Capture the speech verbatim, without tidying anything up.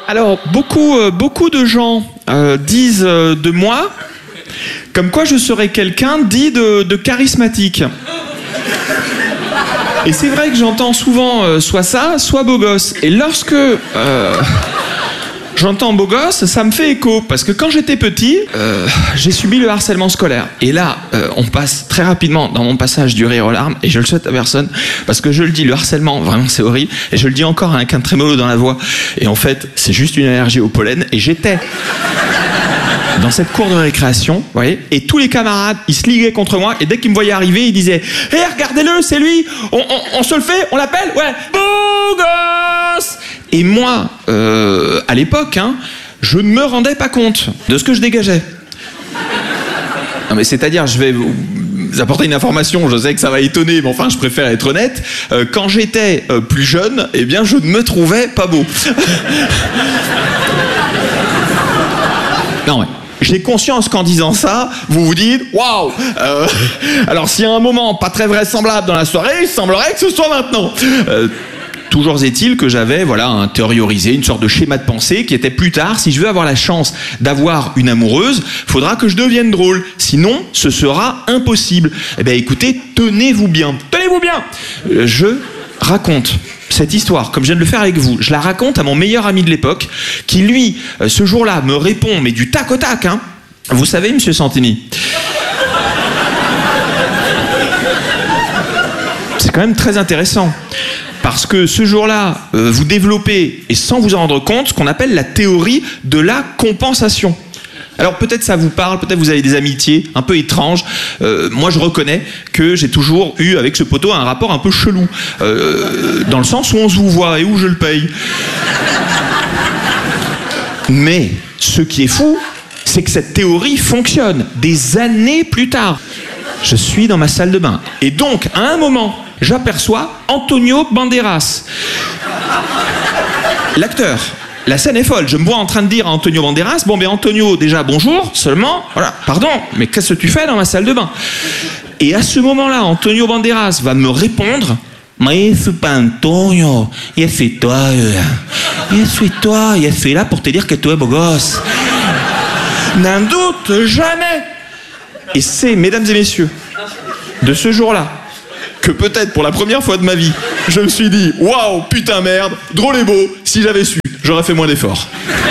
Alors, beaucoup, euh, beaucoup de gens euh, disent euh, de moi comme quoi je serais quelqu'un dit de, de charismatique. Et c'est vrai que j'entends souvent euh, soit ça, soit beau gosse. Et lorsque euh, j'entends beau gosse, ça me fait écho. Parce que quand j'étais petit, euh, j'ai subi le harcèlement scolaire. Et là, euh, on passe très rapidement dans mon passage du rire aux larmes. Et je le souhaite à personne. Parce que je le dis, le harcèlement, vraiment, c'est horrible. Et je le dis encore avec un trémolo dans la voix. Et en fait, c'est juste une allergie au pollen. Et j'étais dans cette cour de récréation, vous voyez, et tous les camarades, ils se liguaient contre moi, et dès qu'ils me voyaient arriver, ils disaient « Hé, hey, regardez-le, c'est lui, on, on, on se le fait, on l'appelle, ouais, beau gosse !» Et moi, euh, à l'époque, hein, je ne me rendais pas compte de ce que je dégageais. Non mais c'est-à-dire, je vais vous apporter une information, je sais que ça va étonner, mais enfin, je préfère être honnête. Euh, quand j'étais euh, plus jeune, eh bien, je ne me trouvais pas beau. Non, ouais. J'ai conscience qu'en disant ça, vous vous dites « Waouh euh, alors s'il y a un moment pas très vraisemblable dans la soirée, il semblerait que ce soit maintenant euh, !» Toujours est-il que j'avais voilà, intériorisé une sorte de schéma de pensée qui était plus tard, si je veux avoir la chance d'avoir une amoureuse, faudra que je devienne drôle. Sinon, ce sera impossible. Eh bien écoutez, tenez-vous bien. Tenez-vous bien euh, Je raconte cette histoire, comme je viens de le faire avec vous, je la raconte à mon meilleur ami de l'époque, qui lui, ce jour-là, me répond, mais du tac au tac, hein. Vous savez, monsieur Santini, c'est quand même très intéressant, parce que ce jour-là, euh, vous développez, et sans vous en rendre compte, ce qu'on appelle la théorie de la compensation. Alors peut-être ça vous parle, peut-être vous avez des amitiés un peu étranges. Euh, moi je reconnais que j'ai toujours eu avec ce poteau un rapport un peu chelou. Euh, dans le sens où on se vous voit et où je le paye. Mais ce qui est fou, c'est que cette théorie fonctionne des années plus tard. Je suis dans ma salle de bain. Et donc, à un moment, j'aperçois Antonio Banderas. L'acteur. La scène est folle. Je me vois en train de dire à Antonio Banderas, bon ben Antonio, déjà bonjour, seulement, voilà, pardon, mais qu'est-ce que tu fais dans ma salle de bain? Et à ce moment-là, Antonio Banderas va me répondre, mais c'est pas Antonio, je suis toi, je suis toi, je suis là pour te dire que tu es beau gosse. N'en doute jamais. Et c'est, mesdames et messieurs, de ce jour-là, que peut-être pour la première fois de ma vie, je me suis dit, waouh, putain merde, drôle et beau, si j'avais su, j'aurais fait moins d'efforts.